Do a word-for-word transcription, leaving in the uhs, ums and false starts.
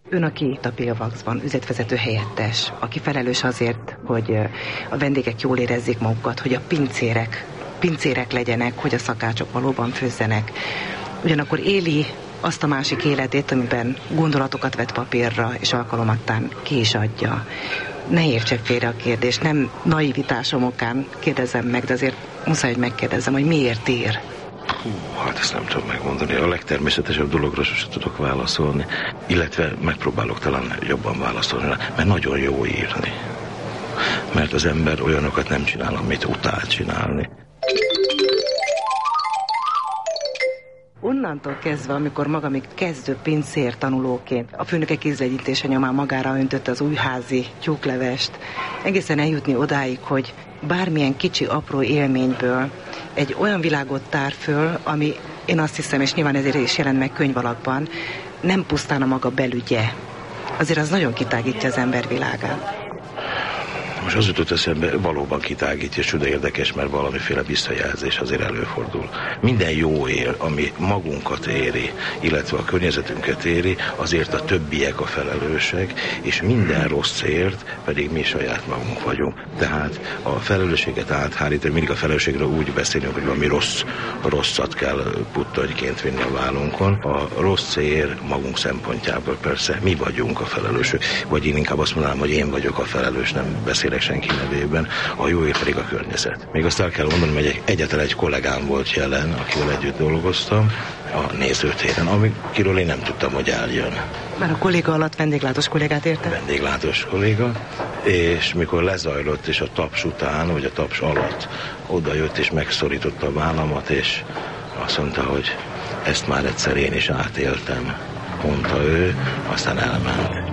Ön, aki a Pillvaxban üzletvezető helyettes, aki felelős azért, hogy a vendégek jól érezzék magukat, hogy a pincérek, pincérek legyenek, hogy a szakácsok valóban főzzenek. Ugyanakkor éli azt a másik életét, amiben gondolatokat vet papírra, és alkalomattán ki is adja. Ne értsek félre a kérdést, nem naivitásom okán kérdezem meg, de azért muszáj, hogy megkérdezem, hogy miért ír. Hú, hát ezt nem tudom megmondani. A legtermészetesebb dologra sosem tudok válaszolni, illetve megpróbálok talán jobban válaszolni, mert nagyon jó írni. Mert az ember olyanokat nem csinál, amit utál csinálni. Onnantól kezdve, amikor maga még kezdő pincér tanulóként a főnöke kézlegyintése nyomán magára öntötte az újházi tyúklevest, egészen eljutni odáig, hogy bármilyen kicsi, apró élményből egy olyan világot tár föl, ami én azt hiszem, és nyilván ezért is jelent meg könyv alapban, nem pusztán a maga belügye. Azért az nagyon kitágítja az ember világát. Most az jutott eszembe, valóban kitágítja, és de érdekes, mert valamiféle visszajelzés azért előfordul. Minden jó ér, ami magunkat éri, illetve a környezetünket éri, azért a többiek a felelősek, és minden rossz ért pedig mi saját magunk vagyunk. Tehát a felelősséget áthárítani, mindig a felelősségről úgy beszélünk, hogy valami rossz, rosszat kell puttonyként vinni a vállunkon. A rossz ér magunk szempontjából persze mi vagyunk a felelősök, vagy én inkább azt mondanám, hogy én vagyok a felelős, nem beszélek senki nevében, a jó ér pedig a környezet. Még azt el kell mondanom, hogy egy, egyetlen egy kollégám volt jelen, akivel együtt dolgoztam a nézőtéren, akiről én nem tudtam, hogy eljön. Már a kolléga alatt vendéglátós kollégát érte? Vendéglátós kolléga, és mikor lezajlott, és a taps után, vagy a taps alatt oda jött, és megszorította a vállamat, és azt mondta, hogy ezt már egyszer én is átéltem, mondta ő, aztán elment.